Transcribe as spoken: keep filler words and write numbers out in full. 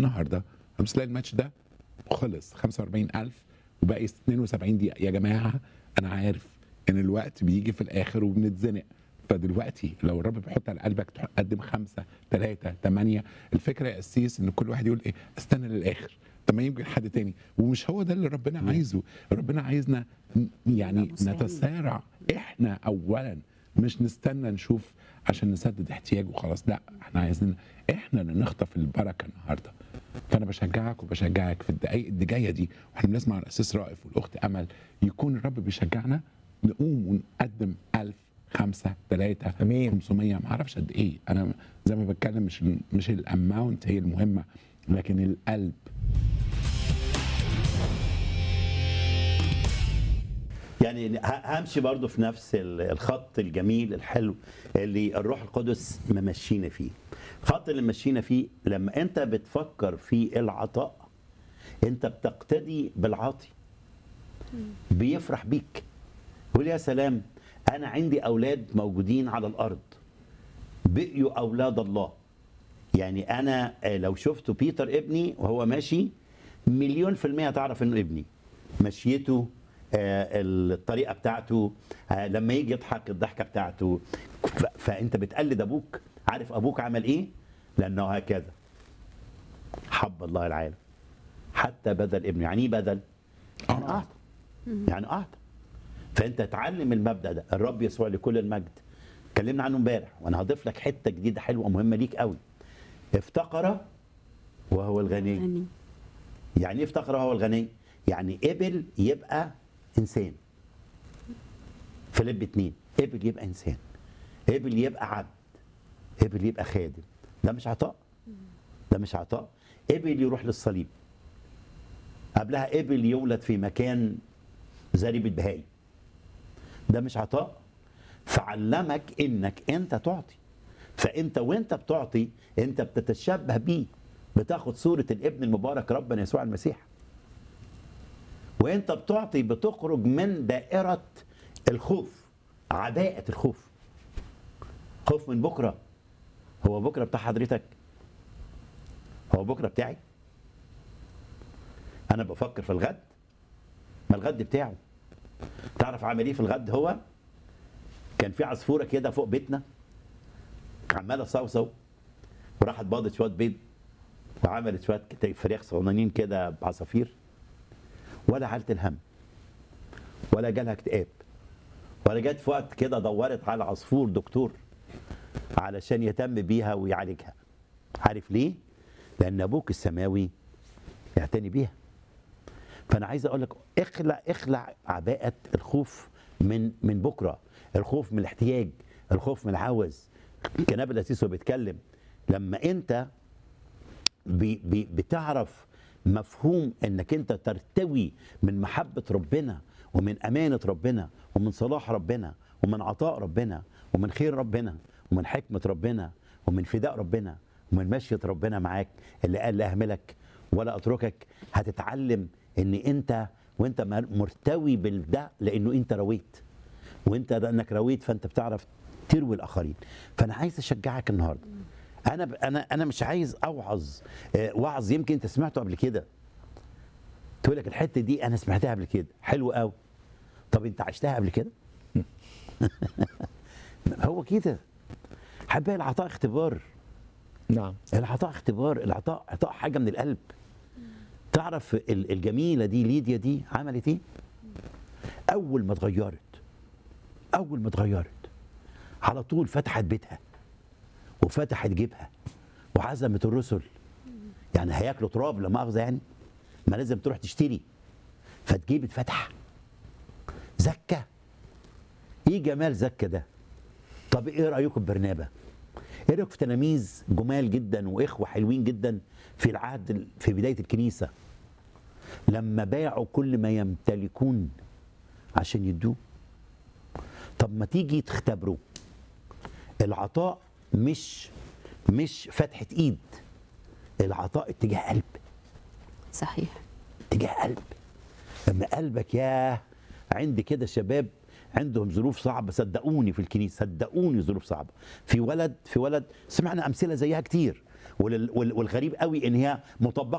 النهارده بس تلاقي الماتش ده خلص خمسة وأربعين ألف وباقي اتنين وسبعين دقيقه. يا جماعه انا عارف ان الوقت بيجي في الاخر وبنتزنق، فدلوقتي لو الرب بيحط على قلبك تقدم خمسه ثلاثه ثمانيه، الفكره يا قسيس ان كل واحد يقول ايه استنى للاخر. طب ما يمكن حد تاني، ومش هو ده اللي ربنا عايزه. ربنا عايزنا يعني نتسارع احنا اولا، مش نستنى نشوف عشان نسدد احتياج وخلاص. لا، احنا عايزين احنا اللي نخطف البركه النهارده. فانا بشجعك وبشجعك في الدقائق اللي جايه دي واحنا بنسمع الاسيس رائف والاخت امل، يكون الرب بيشجعنا نقوم ونقدم ألف خمسة ثلاثة خمسمية، ما اعرفش قد ايه. انا زي ما بتكلم مش مش الاماونت هي المهمه، لكن القلب. يعني همشي برضو في نفس الخط الجميل الحلو اللي الروح القدس ممشينا فيه. الخط اللي ممشينا فيه لما انت بتفكر في العطاء انت بتقتدي بالعاطي، بيفرح بيك، يقول يا سلام انا عندي اولاد موجودين على الارض بقيوا اولاد الله. يعني انا لو شفت بيتر ابني وهو ماشي مليون في المية تعرف انه ابني، مشيته، الطريقه بتاعته، لما يجي يضحك الضحكه بتاعته. فانت بتقلد ابوك، عارف ابوك عمل ايه؟ لانه هكذا حب الله العالم حتى بذل ابنه. يعني ايه بذل؟ يعني اعطى، يعني اعطى. فانت تعلم المبدا ده. الرب يسوع لكل المجد اتكلمنا عنه امبارح، وانا هضيف لك حته جديده حلوه مهمه ليك قوي. افتقر وهو الغني. يعني ايه افتقر وهو الغني؟ يعني قبل يبقى انسان. فيليب اتنين، قبل يبقى انسان، قبل يبقى عبد، قبل يبقى خادم. ده مش عطاء؟ ده مش عطاء؟ قبل يروح للصليب، قبلها قبل يولد في مكان زريبة بهاي. ده مش عطاء؟ فعلمك انك انت تعطي. فانت وانت بتعطي انت بتتشبه بيه، بتاخد صورة الابن المبارك ربنا يسوع المسيح. وانت بتعطي بتخرج من دائرة الخوف، عباءة الخوف. خوف من بكرة. هو بكرة بتاع حضرتك؟ هو بكرة بتاعي؟ انا بفكر في الغد، ما الغد بتاعه. تعرف عمل ايه في الغد؟ هو كان في عصفورة كده فوق بيتنا عمالة صوصو، وراحت باضت شوية بيض وعملت شوية فراخ صغنانين كده بعصافير، ولا حالة الهم ولا جالها اكتئاب، ولا جت في وقت كده دورت على عصفور دكتور علشان يهتم بيها ويعالجها. عارف ليه؟ لأن أبوك السماوي يعتني بيها. فأنا عايز أقول لك اخلع اخلع عباءة الخوف من من بكرة، الخوف من الاحتياج، الخوف من العوز. كناب الأسيس وهو بيتكلم لما أنت بي بي بتعرف مفهوم انك انت ترتوي من محبة ربنا ومن امانة ربنا ومن صلاح ربنا ومن عطاء ربنا ومن خير ربنا ومن حكمة ربنا ومن فداء ربنا ومن مشية ربنا معاك اللي قال لا اهملك ولا اتركك. هتتعلم ان انت وانت مرتوي بالده لانه انت رويت، وانت لانك رويت فانت بتعرف تروي الاخرين. فانا عايز اشجعك النهارده. انا انا انا مش عايز اوعظ وعظ يمكن انت سمعته قبل كده، تقول لك الحته دي انا سمعتها قبل كده حلو قوي. طب انت عشتها قبل كده؟ هو كده حبايبي. العطاء اختبار. نعم، العطاء اختبار. العطاء عطاء حاجه من القلب. تعرف الجميله دي ليديا دي عملت ايه؟ اول ما اتغيرت اول ما اتغيرت على طول فتحت بيتها وفتحت جيبها وعزمت الرسل. يعني هياكلوا تراب لا مؤاخذه، يعني ما لازم تروح تشتري، فتجيب اتفتح. زكه، ايه جمال زكه ده؟ طب ايه رايكم ببرنابا؟ ايه رايكم في تلاميذ جمال جدا واخوه حلوين جدا في العهد في بدايه الكنيسه لما باعوا كل ما يمتلكون عشان يدوه؟ طب ما تيجي تختبروا العطاء. مش مش فتحة ايد، العطاء اتجاه قلب. صحيح، اتجاه قلب. لما قلبك، ياه عندي كده شباب عندهم ظروف صعبة، صدقوني في الكنيسة، صدقوني ظروف صعبة. في ولد في ولد سمعنا أمثلة زيها كتير، ولل- وال- والغريب قوي ان هي مطبقه